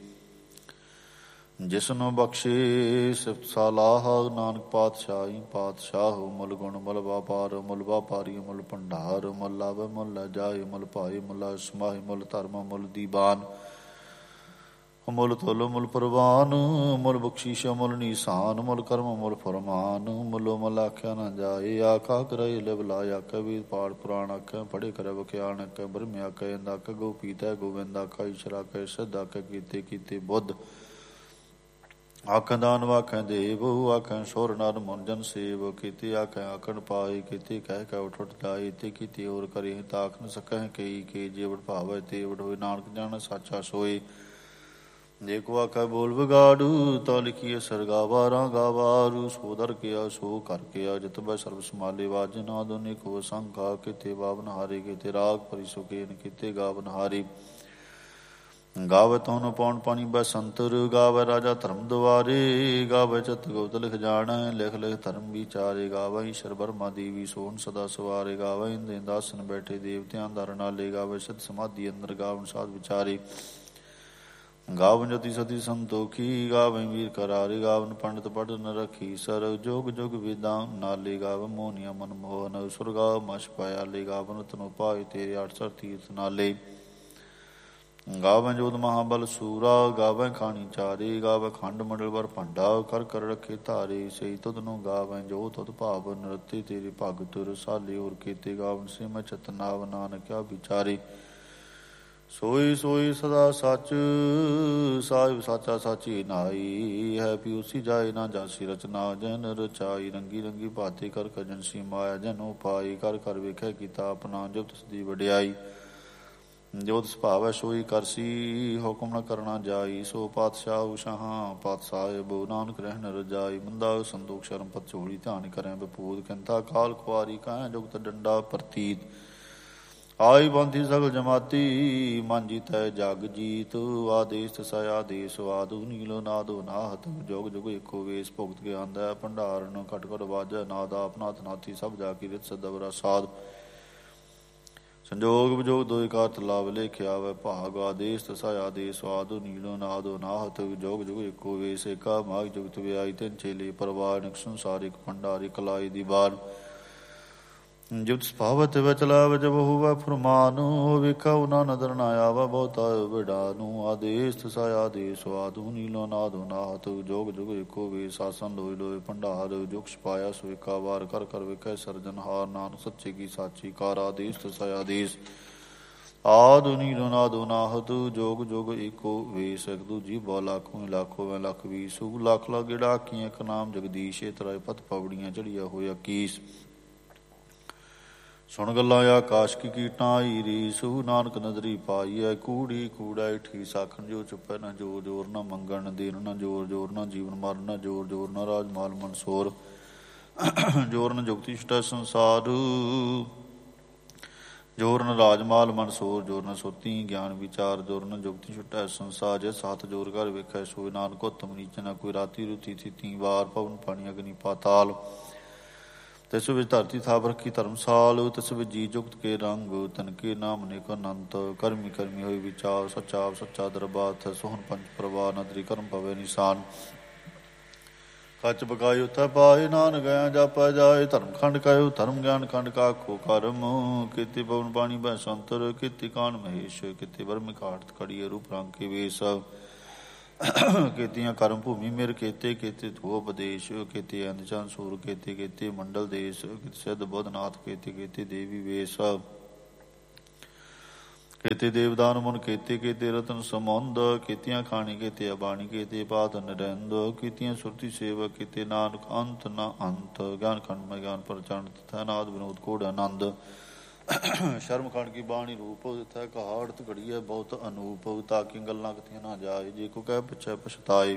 Speaker 1: ਜਿਸਨੂੰ ਬਖਸ਼ੇ ਸਿਫਤ ਸਾਲਾਹ, ਨਾਨਕ ਪਾਤਸ਼ਾਹੀ ਪਾਤਸ਼ਾਹ। ਮੁੱਲ ਗੁਣ ਮੁੱਲ ਵਾਪਾਰ, ਮੁੱਲ ਵਾਪਾਰੀ ਮੁੱਲ ਭੰਡਾਰ। ਮੁੱਲ ਲਾਵੇ ਮੁੱਲ ਲੈ ਜਾਏ, ਮੁੱਲ ਭਾਏ ਮੁੱਲ ਸਮਾਹੀ। ਮੁੱਲ ਧਰਮ ਮੁੱਲ ਦੀਵਾਨ, ਮੁੱਲ ਤੁਲ ਮੁੱਲ ਪ੍ਰਵਾਨ। ਮੁੱਲ ਬਖਸ਼ੀਸ਼ ਮੁੱਲ ਨੀਸਾਨ, ਮੁੱਲ ਕਰਮ ਮੁੱਲ ਫਰਮਾਨ। ਮੁੱਲੋ ਮੁੱਲ ਆਖਿਆ ਨਾ ਜਾਏ, ਆਖਾ ਕਰਾਏ ਲਿਵ ਲਾਇ। ਆਖੇ ਵੀਰ ਪਾਠ ਪੁਰਾਣ ਆਖੇ, ਪੜ੍ਹੇ ਕਰੇ ਬਖਿਆਣ ਆਖੇ। ਬ੍ਰਹਮ ਆਖੇ ਇੰਦ ਆਖੇ, ਗੋ ਪੀਤੈ ਗੋਬਿੰਦ ਆਖਾ। ਈਸ਼ਰ ਆਖੇ ਸਿੱਧ ਆਖੇ, ਕੀਤੇ ਕੀਤੇ ਬੁੱਧ ਆਖਾਂ। ਦਾਨਵ ਆਖਾਂ ਦੇਵ, ਆਖਾਂ ਸੁਰ ਨਰ ਮਨ ਜਨ ਸੇਵ। ਕੀਤੇ ਆਖਾਂ ਆਖਣ ਪਾਏ, ਕੀਤੇ ਕਹਿ ਕਹਿ ਉਠ ਉਠ ਜਾਏ। ਤੇ ਕੀਤੇ ਹੋਰ ਕਰੇ ਤਾਂ ਆਖ ਨ ਸਕਹਿ ਕਈ ਕੇ। ਜੇ ਵਡ ਭਾਵੈ ਤੇ ਵਡ ਹੋਏ, ਨਾਨਕ ਜਾਣੈ ਸਾਚਾ ਸੋਏ। ਜੇ ਕੋ ਆਖੈ ਬੋਲ ਵਿਗਾੜੂ, ਤਾਂ ਲਿਖੀਏ ਸਰਗਾਵਾ ਰਾਗਾ ਵਾਰੂ। ਸੋ ਦਰ ਕਿਆ ਸੋ ਕਰ ਕਿਆ, ਜਿਤ ਬੈ ਸਰਬ ਸਮਾਲੇ। ਵਾਜੇ ਨਾ ਦੋਨੇ ਕੋ ਸੰਖਾ, ਕਿਤੇ ਬਾਵਨ ਹਾਰੇ। ਕਿਤੇ ਰਾਗ ਭਰੀ ਸੁਕੇਨ, ਕਿਤੇ ਗਾਵਨ ਹਾਰੀ। ਗਾਵੈ ਤੁਨ ਪੌਣ ਪਾਣੀ ਬਸੰਤਰ, ਗਾਵੈ ਰਾਜਾ ਧਰਮ ਦੁਆਰੇ। ਗਾਵੈ ਚਿਤ ਗੁਪਤ ਲਿਖ ਜਾਣੈ, ਲਿਖ ਲਿਖ ਧਰਮ ਵਿਚਾਰੇ। ਗਾਵੈ ਈਸ਼ਰ ਬਰਮਾ ਦੇਵੀ ਸੋਹਣ ਸਦਾ ਸਵਾਰੇ। ਗਾਵੈ ਇੰਦ ਇੰਦਾਸਨ ਬੈਠੇ ਦੇਵਤਿਆਂ ਦਰ ਨਾਲੇ। ਗਾਵੈ ਸਿਧ ਸਮਾਧੀ ਅੰਦਰ, ਗਾਵਨ ਸਾਧ ਵਿਚਾਰੇ। ਗਾਵਨ ਜਤੀ ਸਤੀ ਸੰਤੋਖੀ, ਗਾਵੈ ਵੀਰ ਕਰਾਰੇ। ਗਾਵਨ ਪੰਡਿਤ ਪੜ੍ਹ ਨ ਰੱਖੀ ਸਰ, ਜੋਗ ਜੁਗ ਵੇਦਾਂ ਨਾਲੇ। ਗਾਵੈ ਮੋਹਨੀਆ ਮਨ ਮੋਹਨ, ਸੁਰਗਾ ਮਛ ਪਾਇਆਲੇ। ਗਾਵਨ ਤਨੁ ਪਾਏ ਤੇਰੇ 68 ਤੀਰਥ ਨਾਲੇ। ਗਾਵੈ ਜੋਧ ਮਹਾਬਲ ਸੂਰਾ, ਗਾਵੈ ਖਾਣੀ ਚਾਰੇ। ਗਾਵੈ ਖੰਡ ਮੰਡਲ ਵਰ ਭੰਡਾ, ਕਰ ਕਰ ਰੱਖੇ ਧਾਰੇ। ਸਹੀ ਤੁਧ ਨੂੰ ਗਾਵੈ ਜੋ ਤੁਧ ਭਾਵ, ਨਰਤੇ ਤੇਰੇ ਭਗਤ ਰਸਾਲੇ। ਹੋਰ ਕੀਤੇ ਗਾਵਨ ਸੇ ਮੈਂ ਚਤਨਾਵ, ਨਾਨਕ ਕਿਆ ਵਿਚਾਰੇ। ਸੋਈ ਸੋਈ ਸਦਾ ਸੱਚ, ਸਾਹਿਬ ਸਾਚਾ ਸਾਚੀ ਨਾਈ। ਹੈ ਪਿਉਸੀ ਜਾਏ ਨਾ ਜਾਸੀ ਰਚਨਾ, ਜਨ ਰਚਾਈ। ਰੰਗੀ ਰੰਗੀ ਭਾਤੀ ਕਰ ਕਜੰਸੀ ਮਾਇਆ, ਜਨ ਉਪਾਈ। ਕਰ ਕਰ ਵੇਖੈ ਕੀਤਾ ਆਪਣਾ, ਜੋ ਤਿਸਦੀ ਵਡਿਆਈ। ਜੋ ਤਿਸ ਭਾਵੈ ਸੋਈ ਕਰਸੀ, ਹੁਕਮ ਨ ਕਰਨਾ ਜਾਈ। ਸੋ ਪਾਤਸ਼ਾਹ ਸ਼ਾਹਾਂ ਪਾਤ ਸਾਹਿਬ, ਨਾਨਕ ਰਹਿਣ ਰਜਾਈ। ਮੰਦਾ ਸੰਤੋਖ ਸ਼ਰਮ ਪਤ ਝੋਲੀ, ਧਿਆਨ ਕਰੈ ਬਪੂਤ। ਕਿੰਤਾ ਕਾਲ ਕੁਆਰੀ, ਕਹਿ ਜੁਗਤ ਡੰਡਾ ਪ੍ਰਤੀਤ। ਆਈ ਬੰਧੀ ਸਗਲ ਜਮਾਤੀ, ਮਨ ਜੀਤੈ ਜਗ ਜੀਤ। ਆਦੇਸ ਤਿਸੈ ਆਦੇਸ ਵਾਦੁ, ਨੀਲੋ ਨਾਦੋ ਨਾਹਤ। ਜੁਗ ਜੁਗ ਏਕੋ ਵੇਸ, ਭੁਗਤ ਗਿਆਨ ਦੈ ਭੰਡਾਰਨ। ਘਟ ਘਟ ਵਾਜੈ ਨਾਦ, ਆਪਨਾਥ ਨਾਥੀ ਸਭ ਜਾ ਕੀ ਰਿਤ। ਸਦਬਰਾ ਸਾਧ ਸੰਜੋਗ ਵਿਜੋਗ ਦੋਇ ਕਾਰਤ ਲਾਭ, ਲੇਖਿਆ ਵੈ ਭਾਗ। ਆਦੇਸ ਤਿਸੈ ਆਦੇਸ ਵਾਦੁ, ਨੀਲੋ ਨਾਦੋ ਨਾਹਤ। ਜੁਗ ਜੁਗ ਏਕੋ ਵੇਸ, ਏਕਾ ਮਾਗ ਜੁਗਤ ਵਿਆਈ। ਤਿੰਨ ਚੇਲੇ ਪਰਵਾਰ, ਨਿਕ ਸੰਸਾਰ ਇਕ ਭੰਡਾਰ। ਇਕ ਲਾਈ ਦੀ ਬਾਰ, ਜੁਤ ਸੁਭਾਵਤ ਵਿੱਚ ਲਾਵ। ਜਬ ਹੋਵੈ ਫੁਰਮਾਨ, ਵੇਖਾ ਨਾ ਨਦਰ ਨਾ ਆਵਾ। ਬਹੁਤਾ ਵਿਡਾਨੂੰ। ਆਦੇਸ ਤਿਸੈ ਆਦੇਸ ਵਾਦੁ, ਨੀਲੋ ਨਾਦੋ ਨਾਹਤ। ਜੋਗ ਜੁਗ ਏਕੋ ਵੇਸ, ਆਸਨ ਲੋਇ ਲੋਇ ਭੰਡਾਰ। ਜੁਗ ਛਪਾਇਆ ਸੋ ਏਕਾ ਵਾਰ, ਕਰ ਕਰ ਵੇਖੈ ਸਰਜਨਹਾਰ। ਨਾਨਕ ਸੱਚੇ ਕੀ ਸਾਚੀ ਕਾਰ। ਆਦੇਸ ਤਿਸੈ ਆਦੇਸ ਆਦਿ, ਨੀਲੋ ਨਾਦੋ ਨਾਹਤ। ਜੋਗ ਜੁਗ ਏਕੋ ਵੇਸ, ਇਕ ਦੂਜੀ ਬਹੁ ਲਾਖੋ। ਲਾਖੋ ਮੈਂ ਲੱਖ ਵੀਸ, ਲੱਖ ਲੱਖ ਗੇੜਾ ਆਖੀਆਂ। ਇੱਕ ਨਾਮ ਜਗਦੀਸ਼, ਇਹ ਤਰਾਏ ਪਤ ਪਵੜੀਆਂ ਚੜੀਆ ਹੋਇਆ ਕੀਸ। ਸੁਣ ਗੱਲਾਂ ਆਕਾਸ਼ ਕੀ ਕੀਟਾਂ, ਆਈ ਰੀਸੂ। ਨਾਨਕ ਨਦਰੀ ਪਾਈ ਹੈ ਕੂੜੀ ਕੂੜਾ। ਠੀ ਸਾਖਣ ਜੋ ਚੁੱਪੈ, ਨਾ ਜੋਰ ਜੋਰ ਨਾ ਮੰਗਣ ਦੇਣ। ਨਾ ਜੋਰ ਜੋਰ ਨਾ ਜੀਵਨ ਮਰਨ, ਨਾ ਜੋਰ ਜੋਰ ਨਾ ਰਾਜ ਮਾਲ ਮਨਸੋਰ। ਜੋਰ ਨ ਜੁਗਤੀ ਛੁਟੈ ਸੰਸਾਰ, ਜੋਰ ਨ ਰਾਜ ਮਾਲ ਮਨਸੋਰ। ਜੋਰ ਨ ਸੁਰਤੀ ਗਿਆਨ ਵਿਚਾਰ, ਜੋਰ ਨ ਜੁਗਤੀ ਛੁਟੈ ਸੰਸਾਰ। ਜੇ ਸਾਥ ਜੋਰ ਕਰ ਵੇਖੈ ਸੋਇ, ਨਾਨਕ ਉਤਮ ਨੀਚ। ਨਾ ਕੋਈ ਰਾਤੀ ਰੁਤੀ ਥਿਤੀ ਵਾਰ, ਪਵਨ ਪਾਣੀ ਅਗਨੀ ਪਾਤਾਲ। ਤਿਸ ਵਿੱਚ ਧਰਤੀ ਥਾਪ ਰੱਖੀ ਧਰਮਸਾਲ। ਤਿਸ ਵਿੱਚ ਜੀ ਜੁਗਤ ਕੇ ਰੰਗ, ਤਨ ਕੇ ਨਾਮ ਅਨੇਕ ਅਨੰਤ। ਕਰਮੀ ਕਰਮੀ ਹੋਈ ਵਿਚਾਰ, ਸੱਚਾ ਆਪ ਸੱਚਾ ਦਰਬਾਰ। ਸੋਹਣ ਪੰਚ ਪ੍ਰਵਾਰ, ਨਦਰੀ ਕਰਮ ਪਵੇ ਨਿਸ਼ਾਨ। ਕੱਚ ਬਕਾਈ ਉਥੈ ਪਾਏ, ਨਾਨਕ ਗਿਆ ਜਾਪੈ ਜਾਏ। ਧਰਮ ਖੰਡ ਕਹਿਓ ਧਰਮ, ਗਿਆਨ ਖੰਡ ਕਾਖੋ ਕਰਮ। ਕੀਤੇ ਪਵਨ ਪਾਣੀ ਬੈ ਸੰਤਰ, ਕੀਤੇ ਕਾਨ ਮਹੇਸ਼। ਕੀਤੇ ਬਰਮਿ ਘਾਟ ਖੜੀਏ, ਰੂਪ ਰੰਗ ਕੇ ਵੇਸ। ਕੀਤੀਆਂ ਕਰਮ ਭੂਮੀ ਮੇਰ ਕੀਤੇ, ਕੀਤੇ ਧੂ ਉਪਦੇਸ਼। ਕੀਤੇ ਅੰਧ ਚੰਦ ਸੂਰ, ਕੀਤੇ ਕੀਤੇ ਮੰਡਲ ਦੇਸ਼। ਕੀਤੇ ਸਿੱਧ ਬੁੱਧ ਨਾਥ, ਕੀਤੇ ਕੀਤੇ ਦੇਵੀ ਵੇਸ। ਕੀਤੇ ਦੇਵਦਾਨ ਮੁਨ, ਕੀਤੇ ਕੀਤੇ ਰਤਨ ਸਮੁੰਦ। ਕੀਤੀਆਂ ਖਾਣੀ, ਕੀਤੇ ਅਬਾਣੀ, ਕੀਤੇ ਬਾਤ ਨਰਿੰਦ। ਕੀਤੀਆਂ ਸੁਰਤੀ ਸੇਵਕ, ਕੀਤੇ ਨਾਨਕ ਅੰਤ ਨਾ ਅੰਤ। ਗਿਆਨ ਖੰਡ ਮੈਂ ਗਿਆਨ ਪ੍ਰਚੰਡ, ਤਥੈ ਨਾਦ ਵਿਨੋਦ ਕੋੜ ਆਨੰਦ। ਸ਼ਰਮ ਖੰਡ ਕੀ ਬਾਣੀ ਰੂਪ, ਤਥੈ ਕਹਾੜਤ ਘੜੀਐ ਬਹੁਤ ਅਨੂਪ। ਤਾਕਿ ਗੱਲਾਂ ਕਥੀਆਂ ਨਾ ਜਾਏ, ਜੇ ਕੋ ਕਹਿ ਪਿਛੈ ਪਛਤਾਏ।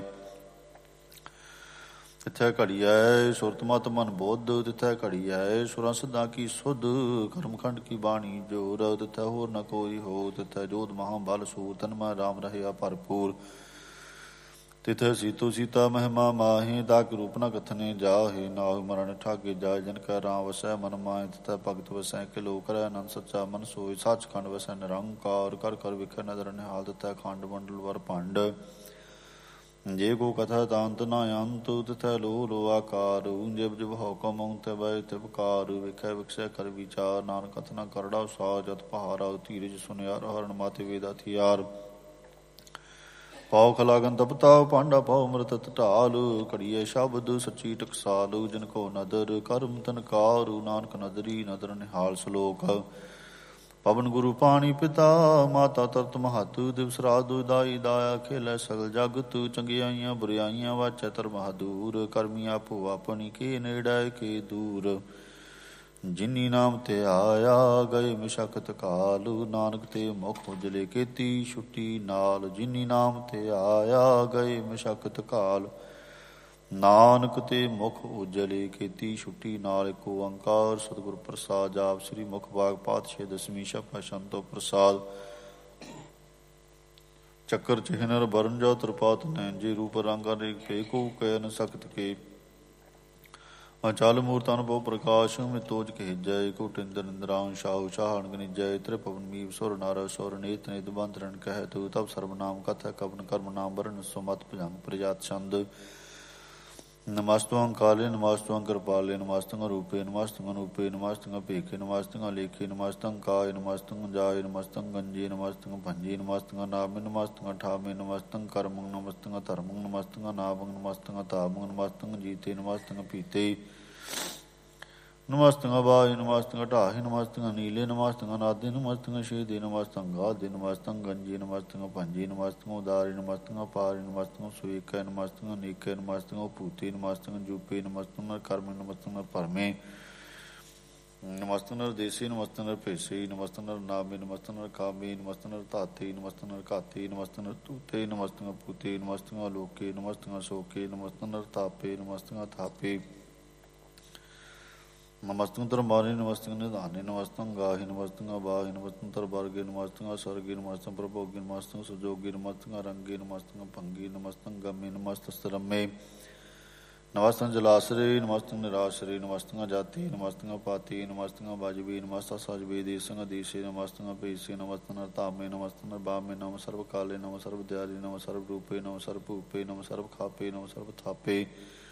Speaker 1: ਤਿੱਥੈ ਘੜੀਐ ਸੁਰਤ ਮਤ ਮਨ ਬੁੱਧ, ਤਿੱਥੈ ਘੜੀਐ ਸੁਰਾਂ ਸਿੱਧਾਂ ਕੀ ਸੁਧ। ਕਰਮਖੰਡ ਕੀ ਬਾਣੀ ਜੋਰ, ਤਿੱਥੈ ਹੋਰ ਨ ਕੋਈ ਹੋ। ਤਿੱਥੈ ਜੋਧ ਮਹਾ ਬਲ ਸੂਰ, ਤਨ ਮੈਂ ਰਾਮ ਰਹਿਆ ਭਰਪੂਰ। ਤਿਥੈ ਸੀਤੋ ਸੀਤਾ ਮਹਿਮਾ ਮਾਹੀ, ਤਾਕਿ ਰੂਪ ਨ ਕਥਨੇ ਜਾਹੇ। ਨਾਉ ਮਰਨ ਠਾਗੇ ਜਾਏ, ਜਿਨ ਕੈ ਰਾਮ ਵਸੈ ਮਨ ਮਾਹਿ। ਤਿਥੈ ਭਗਤ ਵਸੈ ਕਿਲੋ ਕਰੈ ਆਨੰਦ, ਸੱਚਾ ਮਨ ਸੋਇ। ਸੱਚਖੰਡ ਵਸੈ ਨਿਰੰਕਾਰ, ਕਰ ਕਰ ਵੇਖੈ ਨਦਰ ਨਿਹਾਲ। ਤਿਥੈ ਖੰਡ ਮੰਡਲ ਵਰ ਭੰਡ, ਜੇ ਕੋ ਕਥਾ ਤਾਂਤ ਨਾ ਅੰਤ। ਤਿਥੈ ਲੋ ਲੋ ਆਕਾਰ, ਜਿਬ ਜਿਬ ਹੁਕਮ ਤੈ ਬੈ ਤਿਬਕਾਰ। ਵੇਖੈ ਵਿਖਸੈ ਕਰ ਵਿਚਾਰ, ਨਾਨਕ ਕਥਨਾ ਕਰੜਾ ਸਾਰ। ਜਤ ਪਹਾਰਾ ਧੀਰਜ ਸੁਨਿਆਰ, ਹਰਨ ਮਾਤੇ ਵੇਦਾ ਥਿਆਰ। ਪਾਉ ਖਲਾਗਨ ਤਪਤਾਉ, ਭਾਂਡਾ ਪਾਉ ਅੰਮ੍ਰਿਤ ਢਾਲ। ਘੜੀਏ ਸ਼ਬਦ ਸੱਚੀ ਟਕਸਾਲ, ਜਿਨ ਕੋ ਨਦਰ ਕਰਮ ਤਨਕਾਰ। ਨਾਨਕ ਨਦਰੀ ਨਦਰ ਨਿਹਾਲ। ਸਲੋਕ ਪਵਨ ਗੁਰੂ ਪਾਣੀ ਪਿਤਾ, ਮਾਤਾ ਤਰਤ ਮਹਤ। ਦਿਵਸ ਰਾਤ ਦੁਇਦਾਈ ਦਾਇਆ, ਖੇਲੈ ਸਗਲ ਜਗਤ। ਚੰਗਿਆਈਆਂ ਬੁਰਿਆਈਆਂ ਵਾਚੈ ਧਰਮ ਦੂਰ। ਕਰਮੀ ਆਪੋ ਆਪਣੀ, ਕੇ ਨੇੜੈ ਕੇ ਦੂਰ। ਜਿਨੀ ਨਾਮ ਤੇ ਆਇਆ, ਗਏ ਮਸ਼ਕਤ ਕਾਲ। ਨਾਨਕ ਤੇ ਮੁਖ ਉਜਲੇ, ਕੀਤੀ ਛੁੱਟੀ ਨਾਲ। ਜਿਨੀ ਨਾਮ ਤੇ ਆਇਆ, ਗਏ ਮਸ਼ਕਤ ਕਾਲ। ਨਾਨਕ ਤੇ ਮੁਖ ਉਜਲੇ, ਕੀਤੀ ਛੁੱਟੀ ਨਾਲ। ਏਕ ਓੰਕਾਰ ਸਤਿਗੁਰ ਪ੍ਰਸਾਦ। ਜਾਪ ਸ੍ਰੀ ਮੁਖ ਬਾਗ ਪਾਤਸ਼ਾਹ ਦਸਵੀਂ, ਛਪਾ ਸੰਤੋ ਪ੍ਰਸਾਦ। ਚੱਕਰ ਚਿਹਨਰ ਬਰਨ ਜੋ ਤ੍ਰਿਪਾਤ ਨੈਣ, ਜੇ ਰੂਪ ਰੰਗ ਅਨੇਕ ਕੇ। ਕੋ ਕਹਿ ਨ ਸਕਤ ਕੇ, ਅਚਲ ਮੂਰਤ ਅਨੁਭਵ ਪ੍ਰਕਾਸ਼। ਮਿਤੋਜ ਕਹਿਜੈ ਕੋ ਟਿੰਦਰ ਨਿੰਦਰਾਨ, ਸ਼ਾਹੂ ਸ਼ਾਹਣ ਗਨਿਜੈ। ਤ੍ਰਿਪਵਨ ਮੀਵ ਸੁਰ ਨਰ ਸੁਰ, ਨੀਤ ਨਿਤ ਬੰਧਰਨ ਕਹਿ ਤੂ। ਤਬ ਸਰਬ ਨਾਮ ਕਥੈ ਕਵਨ ਕਰਮ ਨਾਮ, ਵਰਨ ਸੁਮਤ ਭੁਜੰਗ ਪ੍ਰਜਾਤ ਛੰਦ। ਨਮਸਤੁ ਕਾਲੇ ਨਮਸਤੁ ਕਿਰਪਾਲੇ, ਨਮਸਤੁ ਰੂਪੇ ਨਮਸਤੁ ਅਨੂਪੇ। ਨਮਸਤੁ ਭੇਖੇ ਨਮਸਤੁ ਲੇਖੇ, ਨਮਸਤੁ ਕਾਏ ਨਮਸਤੁ ਜਾਏ। ਨਮਸਤੁ ਗੰਜੇ ਨਮਸਤੁ ਭੰਜੇ, ਨਮਸਤੁ ਨਾਮੇ ਨਮਸਤੁ ਠਾਮੇ। ਨਮਸਤੁ ਕਰਮੰ ਨਮਸਤੁ ਧਰਮੰ, ਨਮਸਤੁ ਨਾਭੰ ਨਮਸਤੁ ਤਾਭੰ। ਨਮਸਤੁ ਜੀਤੇ ਨਮਸਤੁ ਪੀਤੇ, ਨਮਸਤੰਗ ਬਾਹਿ ਨਮਸਤੰਗ ਢਾਹਿ ਨਮਸਤੰਗ ਨੀਲੇ ਨਮਸਤੰਗ ਨਾਦੇ ਨਮਸਤੰਗ ਸ਼ੇਦੇ ਨਮਸਤੰਗ ਗਾਦੇ ਨਮਸਤੰਗ ਗੰਜੀ ਨਮਸਤੰਗ ਭੰਜੀ ਨਮਸਤੰਗ ਉਦਾਰੀ ਨਮਸਤੰਗ ਪਾਰੀ ਨਮਸਤੰਗ ਸੁਏਕੈ ਨਮਸਤੰਗ ਨੀਕੈ ਨਮਸਤੰਗ ਭੂਤੇ ਨਮਸਤੰਗ ਜੂਪੇ ਨਮਸਤੰਗ ਕਰਮੇ ਨਮਸਤੰਗ ਭਰਮੇ ਨਮਸਤੰਗ ਦੇਸੀ ਨਮਸਤੰਗ ਭੇਸੀ ਨਮਸਤੰਗ ਨਾਮੇ ਨਮਸਤੰਗ ਕਾਮੇ ਨਮਸਤੰਗ ਧਾਤੇ ਨਮਸਤੰਗ ਘਾਤੇ ਨਮਸਤੰਗ ਤੂਤੇ ਨਮਸਤੰਗ ਪੂਤੇ ਨਮਸਤੰਗ ਲੋਕੇ ਨਮਸਤੰਗ ਸੋਕੇ ਨਮਸਤੰਗ ਤਾਪੇ ਨਮਸਤੰਗ ਥਾਪੇ ਨਮਸਤੰਗ ਧਰਮਾਨੀ ਨਮਸਤੰਗ ਨਿਧਾਨੇ ਨਮਸਤੰਗ ਗਾਹੀ ਨਮਸਤੰਗ ਬਾਹੀ ਨਮਸਤੰਗ ਤਰਬਰਗੇ ਨਮਸਤੰਗ ਸਰਗੇ ਨਮਸਤੰਗ ਪ੍ਰਭੋਗੇ ਨਮਸਤੰਗ ਸੁਜੋਗੇ ਨਮਸਤੰਗ ਰੰਗੇ ਨਮਸਤੰਗ ਭੰਗੀ ਨਮਸਤੰਗ ਗਮੇ ਨਮਸਤਸਤਰਮੇ ਨਮਸਤੰਗ ਜਲਾਸਰੇ ਨਮਸਤੰਗ ਨਿਰਾਸਰੇ ਨਮਸਤੰਗ ਜਾਤੀ ਨਮਸਤੰਗ ਪਾਤੀ ਨਮਸਤੰਗ ਬਾਜਵੇ ਨਮਸਤੰਗ ਸਜਵੇ ਦੇਸੰਗ ਦੇਸੇ ਨਮਸਤੰਗ ਭੇਸੇ ਨਮਸਤੰਗ ਧਾਮੇ ਨਮਸਤੰਗ ਬਾਮੇ ਨਮ ਸਰਬ ਕਾਲੇ ਨਮ ਸਰਬ ਦਿਆਲੇ ਨਮ ਸਰਬ ਰੂਪੇ ਨਮ ਸਰਬ ਭੂਪੇ ਨਮ ਸਰਬ ਖਾਪੇ ਨਮ ਸਰਬ ਥਾਪੇ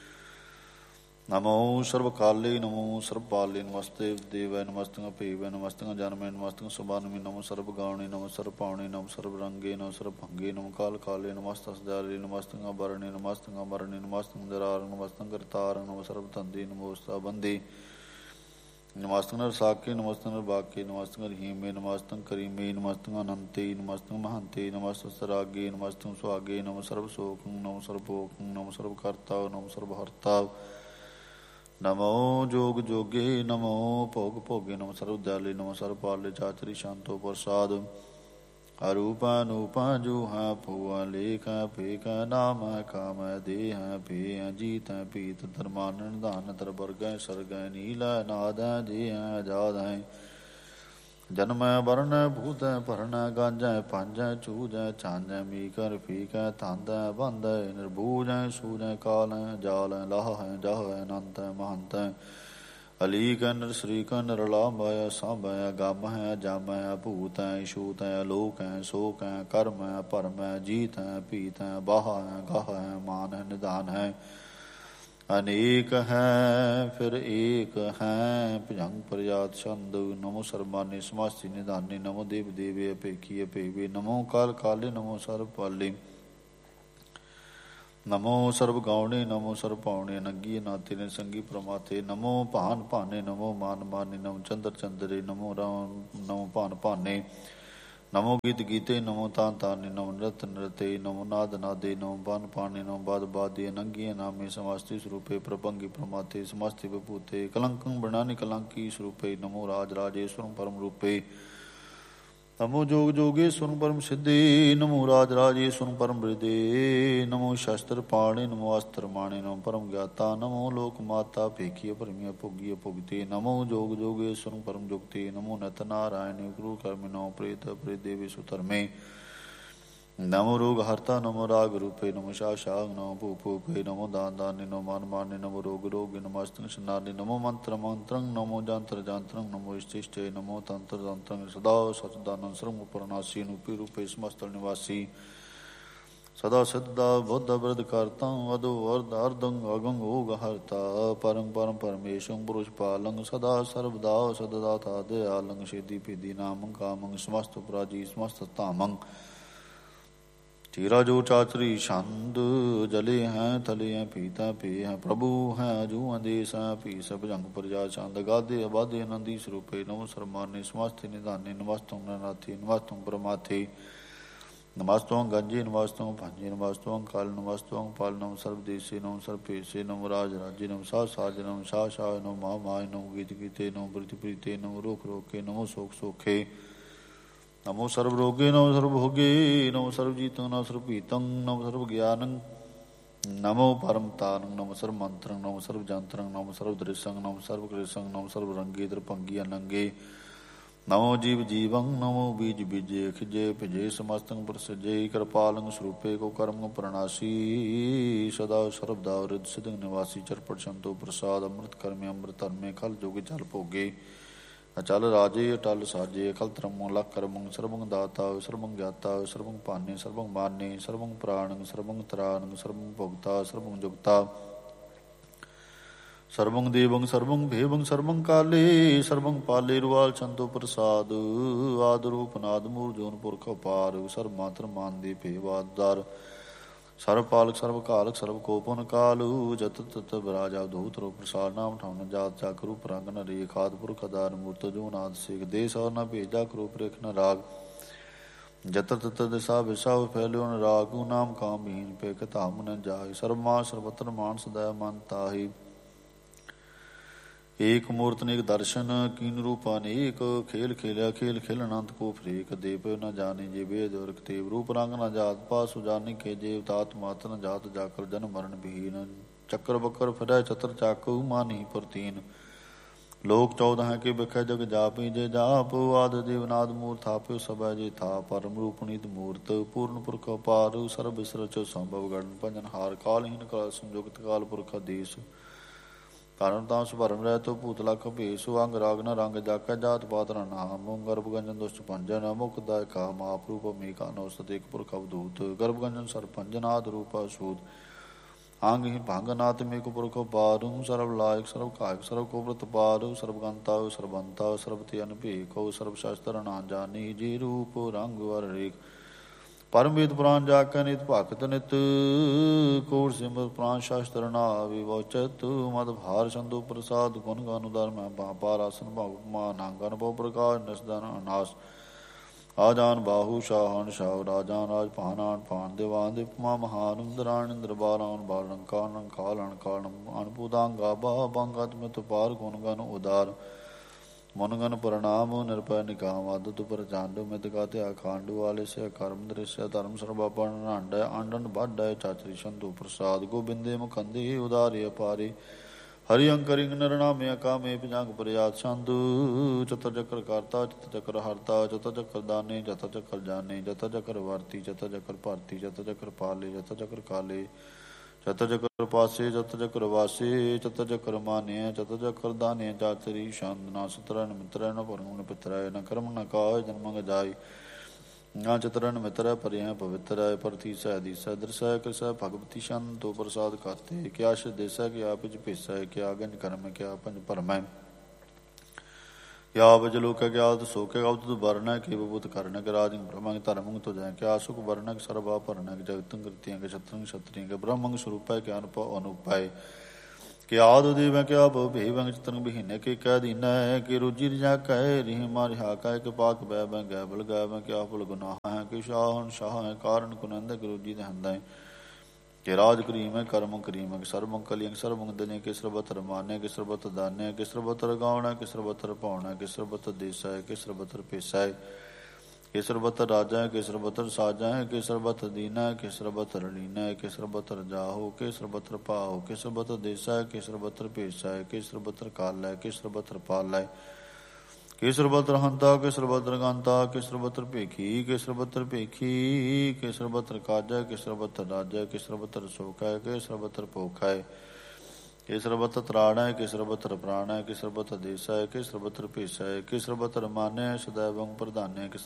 Speaker 1: ਨਮੋ ਸਰਬ ਕਾਲੇ ਨਮੋ ਸਰਬ ਪਾਲੇ ਨਮਸਤੇ ਦੇਵੈ ਨਮਸਤੰਗ ਭੇਵੈ ਨਮਸਤੰਗ ਜਨਮੇ ਨਮਸਤੰਗ ਸੁਬਾਨਮੇ ਨਮੋ ਸਰਬ ਗਾਉਣੇ ਨਮੋ ਸਰਬ ਪਾਉਣੇ ਨਮੋ ਸਰਬ ਰੰਗੇ ਨਮੋ ਸਰਬ ਭੰਗੇ ਨਮੋ ਕਾਲ ਕਾਲੇ ਨਮਸਤੰ ਸਜਾਲੇ ਨਮਸਤੰਗ ਬਰਣੇ ਨਮਸਤੰਗ ਅਮਰਣੇ ਨਮਸਤੰਗ ਦਰਾਰ ਨਮਸਤੰਗ ਕਰਤਾਰ ਨਮੋ ਸਰਬ ਧੰਦੇ ਨਮੋਸਤਾ ਬੰਦੇ ਨਮਸਤੰਗ ਰਸਾਕੇ ਨਮਸਤੰਗ ਬਾਕੇ ਨਮਸਤੰਗ ਰਹੀਮੇ ਨਮਸਤੰਗ ਕਰੀਮੇ ਨਮਸਤੰਗ ਅਨੰਤੇ ਨਮਸਤੰਗ ਮਹੰਤੇ ਨਮਸਤੰ ਸਰਾਗੇ ਨਮਸਤੰਗ ਸੁਹਾਗੇ ਨਮੋ ਸਰਬ ਸੋਖੰ ਨਮੋ ਸਰਬ ਭੋਖੰ ਨਮੋ ਸਰਬ ਕਰਤਾ ਨਮੋ ਸਰਬ ਹਰਤਾ ਨਮੋ ਜੋਗ ਜੋਗੇ ਨਮੋ ਭੋਗ ਭੋਗੇ ਨਮੋ ਸਰਬ ਦਿਆਲੇ ਨਮੋ ਸਰਬ ਪਾਲੇ ਚਾਤਰੀ ਸ਼ਾਂਤੋ ਪ੍ਰਸਾਦ ਅਰੂਪਾ ਨੂਪਾ ਜੂਹਾ ਭੂਆ ਲੇਖਾ ਭੇਖਾ ਨਾਮ ਕਾਮੈ ਦੇਹ ਭੇ ਜੀਤੈ ਪੀਤ ਧਰਮਾਨਨ ਧਾਨ ਤਰ ਵਰਗੈ ਸਰਗੈ ਨੀਲਾ ਨਾਦੈ ਜੀਐ ਜਾਦੈ ਜਨਮੈ ਵਰਨੈ ਭੂਤੈ ਭਰਨੈ ਗਾਂਜੈ ਪਾਂਜੈ ਚੂਜੈ ਛਾਂਜੈ ਮੀਕਰ ਫੀਕੈ ਧਾਂਦੈ ਬੰਦੈ ਨਿਰਭੂਜੈ ਸੂਜੈ ਕਾਲੈ ਜਾਲੈ ਲਾਹੈ ਜਾਹੈ ਅਨੰਤੈ ਮਹੰਤੈ ਅਲੀਕੈ ਨਿਰਸਰੀਕੈ ਨਿਰਲਾਂਭੈ ਸਾਂਭੈ ਗਾਮੈ ਜਾਮੈ ਭੂਤੈ ਛੂਤੈ ਲੋਕੈ ਸੋਕੈ ਕਰਮੈ ਭਰਮੈ ਜੀਤੈ ਪੀਤੈ ਬਾਹੈ ਗਾਹੈ ਮਾਨੈ ਨਿਧਾਨ ਹੈ ਅਨੇਕ ਹੈ ਫਿਰ ਏਕ ਹੈ ਭੁਜੰਗ ਪ੍ਰਜਾਤ ਛੰਦ ਨਮੋ ਸਰਮਾਨੇ ਸਮਾਸੀ ਨਿਧਾਨੇ ਨਮੋ ਦੇਵ ਦੇਵੇ ਅਪੇਖੀ ਅਪੇਵੇ ਨਮੋ ਕਾਲ ਕਾਲੇ ਨਮੋ ਸਰਬ ਪਾਲੇ ਨਮੋ ਸਰਬ ਗਾਉਣੇ ਨਮੋ ਸਰਬ ਪਾਉਣੇ ਨੰਗੀ ਨਾਤੇ ਨੇ ਸੰਗੀ ਪ੍ਰਮਾਤੇ ਨਮੋ ਭਾਨ ਭਾਨੇ ਨਮੋ ਮਾਨ ਮਾਨੇ ਨਮੋ ਚੰਦਰ ਚੰਦਰੇ ਨਮੋ ਰਾਮ ਨਮੋ ਭਾਨ ਭਾਨੇ ਨਮੋ ਗੀਤ ਗੀਤੇ ਨਮੋ ਤਾਨ ਤਾਨੇ ਨਮੋ ਨ੍ਰਿਤ ਨ੍ਰਿਤੇ ਨਮੋ ਨਾਦ ਨਾਦੇ ਨਮੋ ਬਨ ਪਾਣੇ ਨਮੋ ਬਾਦ ਬਾਦੇ ਨੰਗੀਏ ਨਾਮੇ ਸਮਸਤੀ ਸਰੂਪੇ ਪ੍ਰਭੰਗੀ ਪ੍ਰਮਾਤੇ ਸਮਸਤੀ ਵਿਭੂਤੇ ਕਲੰਕੰ ਬਰਣਾਨੀ ਕਲੰਕੀ ਸਰੂਪੇ ਨਮੋ ਰਾਜ ਰਾਜੇਸ਼ਵਰੰ ਪਰਮ ਰੂਪੇ ਨਮੋ ਜੋਗ ਜੋਗੇਸ਼ਵਰੰ ਪਰਮ ਸਿੱਧੇ ਨਮੋ ਰਾਜ ਰਾਜੇਸ਼ਵਰੰ ਪਰਮ ਬ੍ਰਿਦੇ ਨਮੋ ਸ਼ਸਤਰ ਪਾਣੇ ਨਮੋ ਅਸਤਰ ਮਾਣੇ ਨਮੋ ਪਰਮ ਗਿਆਤਾ ਨਮੋ ਲੋਕ ਮਾਤਾ ਭੇਖੀਏ ਭਰਮੀਆਂ ਭੋਗੀਏ ਭੁਗਤੇ ਨਮੋ ਜੋਗ ਜੋਗੇਸ਼ਵਰੰ ਪਰਮ ਜੁਗਤੇ ਨਮੋ ਨਤ ਨਾਰਾਇਣ ਗੁਰੂ ਕਰਮਿ ਨਮੋ ਪ੍ਰੇਤ ਪ੍ਰੇਦੇਵੇ ਸੁਧਰਮੇ ਨਮੋ ਰੋਗ ਹਰਤਾ ਨਮੋ ਰਾਗ ਰੂਪੇ ਨਮੋ ਸ਼ਾ ਸ਼ਾਗ ਨਮੋ ਭੂ ਭੂਪੇ ਨਮੋ ਦਾਨ ਦਾਨੇ ਨਮੋ ਮਾਨ ਮਾਨੇ ਨਮੋ ਰੋਗ ਰੋਗੇ ਨਮਸਤੰ ਸ਼ਨਾਨੇ ਨਮੋ ਮੰਤਰ ਮੰਤਰੰ ਨਮੋ ਜੰਤਰ ਜੰਤਰੰ ਨਮੋ ਇਸ਼ਟਿਸ਼ਟੇ ਨਮੋ ਤੰਤਰ ਤੰਤਰੰ ਸਦਾ ਸਚਦਾਨੰ ਸਰਮ ਪਰਨਾਸੀ ਨੂਪੀ ਰੂਪੇ ਸਮਸਤਲ ਨਿਵਾਸੀ ਸਦਾ ਸਿੱਧਾ ਬੁੱਧ ਬਿਰਧ ਕਰਤਾ ਅਦੋ ਅਰਧ ਅਰਧੰ ਅਗੰ ਓਗ ਹਰਤਾ ਪਰਮ ਪਰਮ ਪਰਮੇਸ਼ੰ ਪੁਰੁਸ਼ ਪਾਲੰ ਸਦਾ ਸਰਬਦਾ ਸਦਾ ਤਾ ਦਿਆਲੰ ਛੇਦੀ ਭੇਦੀ ਨਾਮੰ ਕਾਮੰ ਸਮਸਤ ਪ੍ਰਾਜੀ ਸਮਸਤ ਧਾਮੰ ਤੇਰਾ ਜੋ ਚਾਤਰੀ ਛੰਦ ਜਲੇ ਹੈ ਥਲੇ ਹੈ ਪੀਤਾ ਪੇ ਹੈ ਪ੍ਰਭੂ ਹੈ ਜੂ ਅੰਦੇਸ ਹੈ ਪੀ ਸਭ ਜੰਗ ਪ੍ਰਜਾ ਚੰਦ ਗਾਦੇ ਆਬਾਦੇ ਆਨੰਦੀ ਸਰੂਪੇ ਨਮੋ ਸਰਮਾਨੇ ਸਮਸਤੇ ਨਿਧਾਨੇ ਨਮਸਤੰ ਨਾਥੀ ਨਮਸਤੰ ਪਰਮਾਥੇ ਨਮਸਤੰ ਗੰਜੇ ਨਮਸਤੰ ਭਾਂਜੇ ਨਮਸਤੰ ਕਾਲ ਨਮਸਤੰ ਪਾਲ ਨਮ ਸਰਬ ਦੇਸੇ ਨਮ ਸਰਬ ਭੇਸੇ ਨਮ ਰਾਜ ਰਾਜੇ ਨਮ ਸਾ ਸਾਜ ਨਮ ਸ਼ਾ ਸ਼ਾ ਨਮ ਮਾ ਮਾਇ ਨਮ ਗੀਤ ਗੀਤੇ ਨਮ ਬ੍ਰਿਤ ਪ੍ਰੀਤੇ ਨਮ ਰੋਖ ਰੋਕੇ ਨਮੋ ਸੋਖ ਸੋਖੇ ਨਮੋ ਸਰਬ ਰੋਗੇ ਨਮੋ ਸਰਬ ਭੋਗੇ ਨਮੋ ਸਰਬ ਜੀਤੰ ਨਮੋ ਸਰਬ ਭੀਤੰ ਨਮੋ ਸਰਬ ਗਿਆਨੰ ਨਮੋ ਪਰਮ ਤਾਰੰ ਨਮੋ ਸਰਬ ਮੰਤਰੰ ਨਮੋ ਸਰਬ ਜੰਤਰੰ ਨਮੋ ਸਰਬ ਦ੍ਰਿਸ਼ੰ ਨਮੋ ਸਰਬ ਕ੍ਰਿਸ਼ੰ ਨਮੋ ਸਰਬ ਰੰਗੇ ਦਰਭੰਗੀ ਅਨੰਗੇ ਨਮੋ ਜੀਵ ਜੀਵੰ ਨਮੋ ਬੀਜ ਬੀਜੇ ਖਿਜੇ ਭਿਜੇ ਸਮਸਤੰ ਪ੍ਰਸਜੇ ਕਿਰਪਾਲੰ ਸਰੂਪੇ ਕੋ ਕਰਮ ਪ੍ਰਣਾਸੀ ਸਦਾ ਸਰਬਦਾ ਰਿਦ ਸਿਦੰ ਨਿਵਾਸੀ ਚਰਪਟ ਸੰਤੋ ਪ੍ਰਸਾਦ ਅੰਮ੍ਰਿਤ ਕਰਮੇ ਅੰਮ੍ਰਿਤ ਧਰਮੇ ਖਲ ਜੋਗੇ ਜਲ ਭੋਗੇ ਅਚਲ ਰਾਜੇ ਅਟਲ ਸਾਜੇ ਅਕਲ ਧਰਮੰ ਲਖ ਕਰਮੰ ਸਰਬੰ ਦਾਤਾ ਸਰਬੰ ਗਿਆਤਾ ਸਰਬੰ ਪਾਨੇ ਸਰਬੰ ਮਾਨੇ ਸਰਬੰ ਪ੍ਰਾਣੰ ਸਰਬੰ ਤਰਾਨੰ ਸਰਬੰ ਭੁਗਤਾ ਸਰਬੰ ਜੁਗਤਾ ਸਰਬੰ ਦੇਵੰ ਸਰਬੰ ਭੇਵੰ ਸਰਬੰ ਕਾਲੇ ਸਰਬੰ ਪਾਲੇ ਰੁਵਾਲ ਚੰਦੋ ਪ੍ਰਸਾਦ ਆਦ ਰੂਪ ਨਾਦ ਮੂਰ ਜੋਨ ਪੁਰਖ ਅਪਾਰ ਸਰਬ ਮਾਤਰ ਮਾਨ ਦੇ ਭੇਵਾਦਾਰ ਸਰਬ ਪਾਲਕ ਸਰਬ ਕਾਲਕ ਸਰਬ ਕੋਪਨ ਕਾਲੂ ਜਤ ਤਤ ਬਰਾਜਾ ਦੂਤ ਰੋ ਪ੍ਰਸਾਦ ਨਾਮ ਠਾਉਨ ਜਾਤ ਚੱਕ ਰੂਪ ਰੰਗ ਨ ਰੇਖ ਆਦਿ ਪੁਰਖ ਆਧਾਰ ਮੂਰਤ ਜੋ ਨਾਦ ਸੇਖ ਦੇ ਸੌ ਨ ਭੇਜਾ ਕਰੂਪ ਰੇਖ ਨ ਰਾਗ ਜਤਰ ਤਤਰ ਦਿਸਾ ਵਿਸਾ ਫੈਲਿਓ ਨ ਰਾਗੂ ਨਾਮ ਕਾਮ ਬੀਨ ਪੇਖ ਧਾਮ ਨ ਜਾਏ ਸਰਬਮਾ ਸਰਬਤਰ ਮਾਨ ਸਦਾ ਮਨ ਤਾਹੀ ਏਕ ਮੂਰਤ ਨੇਕ ਦਰਸ਼ਨ ਕੀਨ ਰੂਪ ਅਨੇਕ ਖੇਲ ਖੇਲਿਆ ਖੇਲ ਖੇਲ ਅਨੰਤ ਕੋ ਫਰੇਕ ਦੇਵ ਨ ਜਾਣੇ ਜੇ ਵੇਦ ਔਰ ਕਤੇਵ ਰੂਪ ਰੰਗ ਨ ਜਾਤ ਪਾਸ ਸੁਜਾਨੀ ਕੇ ਜੇਵ ਤਾਤ ਮਾਤ ਨ ਜਾਤ ਜਾਕਰ ਜਨ ਮਰਨ ਬਹੀਨ ਚੱਕਰ ਬੱਕਰ ਫਿਰੈ ਚਤਰ ਚਾਕੂ ਮਾਨੀ ਪ੍ਰਤੀਨ ਲੋਕ 14 ਹੈ ਕਿ ਬਿਖੈ ਜਗ ਜਾਪੀ ਜੇ ਜਾਪ ਆਦ ਦੇਵਨਾਦ ਮੂਰ ਥਾਪਿਓ ਸਭੈ ਜੇ ਥਾ ਪਰਮ ਰੂਪਨੀਤ ਮੂਰਤ ਪੂਰਨ ਪੁਰਖ ਅਪਾਰ ਸਰਬ ਵਿਸਰਚ ਸੰਭਵ ਗਣ ਭਜਨ ਹਾਰ ਕਾਲਹੀਨ ਕਾਲ ਸੰਯੁਕਤ ਕਾਲ ਪੁਰਖ ਦੇਸ ਕਾਰਨ ਤਾਂ ਸੁਭਰਮ ਰਹਿ ਤੋ ਭੂਤ ਲਖ ਭੇਸ ਅੰਗ ਰਾਗ ਨ ਰੰਗ ਜਾਕੈ ਜਾਤ ਪਾਤ ਨ ਨਾਮ ਗਰਭ ਗੰਜਨ ਦੁਸ਼ਟ ਭੰਜਨ ਮੁਖ ਦਾਇਕਾ ਮਾਪ ਰੂਪ ਮੇਕਾ ਨੋ ਸਤ ਏਕ ਪੁਰਖ ਅਵਧੂਤ ਗਰਭ ਗੰਜਨ ਸਰ ਭੰਜਨਾਦ ਰੂਪ ਅਸੂਤ ਅੰਗ ਹੀ ਭੰਗ ਨਾਤ ਮੇਕ ਪੁਰਖ ਪਾਰੂ ਸਰਬ ਲਾਇਕ ਸਰਬ ਕਾਇਕ ਸਰਬ ਕੋਬਰਤ ਪਾਰੂ ਸਰਬ ਗੰਤਾ ਸਰਬੰਤਾ ਸਰਬ ਤੇ ਅਨਭੇਕੋ ਸਰਬ ਸ਼ਾਸਤਰ ਨਾ ਜਾਣੀ ਜੀ ਰੂਪ ਰੰਗ ਵਰ ਰੇਖ ਪਰਮ ਵੇਦ ਪੁਰਾਨ ਜਾ ਕੇ ਨਿਤ ਭਗਤ ਨਿਤ ਕੋਟ ਸਿਮਰ ਪ੍ਰਾਨ ਸ਼ਾਸਤਰ ਨਾ ਵਿਵਚਤ ਮਦ ਭਾਰ ਸੰਦੋ ਪ੍ਰਸਾਦ ਗੁਣ ਗਾਨ ਉਦਰ ਮੈਂ ਪਾਪਾ ਆਸਨ ਭਗ ਮਾ ਨਾਂਗਨ ਬਹੁ ਪ੍ਰਕਾਸ਼ ਨਸਦਨ ਅਨਾਸ ਆਜਾਨ ਬਾਹੂ ਸ਼ਾਹਨ ਸ਼ਾਹ ਰਾਜਾਨ ਰਾਜ ਭਾਨਾਨ ਭਾਨ ਦੇਵਾਨ ਦਿਪਮਾ ਮਹਾਨ ਇੰਦਰਾਨ ਇੰਦਰ ਬਾਰਾਨ ਬਾਲਨ ਕਾਨਨ ਕਾਲਨ ਕਾਲਨ ਅਨਪੂਦਾਂਗਾ ਬਾ ਬੰਗਤ ਮਿਤ ਪਾਰ ਗੁਣ ਗਨ ਉਦਾਰ ਮਨ ਗਨ ਪ੍ਰਣਾਮ ਨਿਰਪੈ ਨਿਕਾਮ ਆਦਤ ਪਰ ਚਾਂਡੂ ਮਿਤ ਗਾਤੇ ਅਖਾਂਡੂ ਵਾਲੇ ਸੇ ਕਰਮ ਦ੍ਰਿਸ਼ਯ ਧਰਮ ਸਰਬਾ ਪਰਨ ਅੰਡੈ ਆਂਡਨ ਬਾਡੈ ਚਾਚਰੀ ਸੰਤੂ ਪ੍ਰਸਾਦ ਗੋਬਿੰਦੇ ਮੁਖੰਦੇ ਉਦਾਰੇ ਅਪਾਰੇ ਹਰਿ ਅੰਕਰਿੰਗ ਨਰਨਾਮੇ ਕਾਮੇ ਭਜੰਗ ਪ੍ਰਿਆਤ ਸੰਦੂ ਚਤੁਰ ਚੱਕਰ ਕਰਤਾ ਚਤੁਰ ਚੱਕਰ ਹਰਤਾ ਚਤੁਰ ਚੱਕਰ ਦਾਨੇ ਚਤੁਰ ਚੱਕਰ ਜਾਣੇ ਚਤੁਰ ਚੱਕਰ ਵਰਤੀ ਚਤੁਰ ਚੱਕਰ ਭਰਤੀ ਚਤੁਰ ਚੱਕਰ ਪਾਲੇ ਚਤੁਰ ਚੱਕਰ ਕਾਲੇ ਚਤੁਰ ਚੱਕਰ ਪਾਸੇ ਚਤੁਰ ਚੱਕਰ ਵਾਸੇ ਚਤੁਰ ਚੱਕਰ ਮਾਨਿਆ ਚਤੁਰ ਚੱਕਰ ਦਾਨੇ ਚਾਤਰੀ ਛੰਦ ਨਾ ਸੁਤਰਨ ਮਿਤਰੈ ਨ ਭਰਮ ਪਿਤਰੈ ਨ ਕਰਮ ਨ ਕਾਇ ਜਨਮ ਗਜਾਈ ਨਾ ਚਤਰਨ ਮਿਤਰੈ ਪਰਿਆ ਪਵਿੱਤਰੈ ਪ੍ਰਤੀ ਸਹਿ ਦੀਸੈ ਦਰਸੈ ਕਿਸੈ ਭਗਵਤੀ ਸ਼ੰਤੋ ਪ੍ਰਸਾਦ ਕਰਤੇ ਕਿਆ ਸ਼ ਦੇਸੈ ਕਿਆ ਪਿਜ ਭੇਸੈ ਕਿਆ ਗੰਜ ਕਰਮ ਕਿਆ ਪੰਜ ਭਰਮੈ ਕਿਆ ਵਜ ਲੋਕੈ ਕਿਆ ਸੋ ਕੇ ਅਵਤ ਵਰਨੈ ਕਿ ਬੁੱਤ ਕਰਨੈ ਕਿ ਰਾਜੰ ਬ੍ਰਹਮੰ ਧਰਮੰ ਤੁਜੈ ਕਿਆ ਸੁਖ ਵਰਨੈ ਸਰਬਾ ਭਰਨੈ ਜਗਤੰ ਕਰਤਿਆਂ ਕਿ ਛਤਰੰ ਛਤਰੀਆਂ ਕਿ ਬ੍ਰਹਮੰ ਸਰੂਪੈ ਕਿ ਅਨੁਭਵ ਅਨੁਪਾਇ ਕਿ ਆਦ ਦੇਵੈ ਕਿ ਆਪ ਭੇਵੰ ਚਤਨ ਬਹੀਨੈ ਕਿ ਕਹਿ ਦੀਨੈ ਕਿ ਰੋਜੀ ਰਜਾ ਕਹਿ ਰਿਹ ਮਾਰਿ ਹਾ ਕਹਿ ਕਿ ਪਾਕ ਬੈ ਬੈ ਗੈ ਬਲ ਗੈ ਮੈਂ ਕਿ ਆਪ ਗੁਨਾਹ ਹੈ ਕਿ ਸ਼ਾਹਨ ਸ਼ਾਹ ਹੈ ਕਾਰਨ ਕੁਨੰਦ ਕਿ ਰੋਜੀ ਦੇ ਹੰਦਾ ਕਿ ਰਾਜ ਕਰੀਮ ਹੈ ਕਰਮ ਕਰੀਮ ਹੈ ਸਰਬੰ ਕਲਿਯੰ ਸਰਬੰ ਦਨੇ ਕਿ ਸਰਬਤ ਰਮਾਨੇ ਕਿ ਸਰਬਤ ਦਾਨੇ ਕਿ ਸਰਬਤ ਰਗਾਉਣਾ ਕਿ ਸਰਬਤ ਪਾਉਣਾ ਕਿ ਸਰਬਤ ਦੇਸਾ ਕਿ ਸਰਬਤ ਪੇਸਾ ਕਿ ਸਰਬਤ ਰਾਜਾ ਕਿ ਸਰਬਤ ਸਾਜਾ ਕਿ ਸਰਬਤ ਦੀਨਾ ਕਿ ਸਰਬਤ ਰਲੀਨਾ ਕਿ ਸਰਬਤ ਰਜਾਹੋ ਕਿ ਸਰਬਤ ਪਾਓ ਕਿ ਸਰਬਤ ਦੇਸਾ ਕਿ ਸਰਬਤ ਭੇਸਾ ਕਿ ਸਰਬਤ ਕਾਲਾ ਕਿ ਸਰਬਤ ਪਾਲਾ ਕਿ ਸਰਬਤ ਹੰਤਾ ਕਿ ਸਰਬਤ ਗੰਤਾ ਕਿ ਸਰਬਤ ਭੇਖੀ ਕਿ ਸਰਬਤ ਭੇਖੀ ਕਿ ਸਰਬਤ ਕਾਜਾ ਕਿ ਸਰਬਤ ਰਾਜਾ ਕਿ ਸਰਬਤ ਸੋਖਾ ਕਿ ਸਰਬਤ ਭੋਖਾ ਕਿ ਸਰਬਤ ਤਰਾਣਾ ਕਿ ਸਰਬਤ ਪ੍ਰਾਣਾ ਕਿ ਸਰਬਤ ਦੇਸਾ ਕਿ ਸਰਬਤ ਭੇਸਾ ਕਿ ਸਰਬਤ ਮਾਨੈ ਸदैवੰ ਪ੍ਰਧਾਨੈ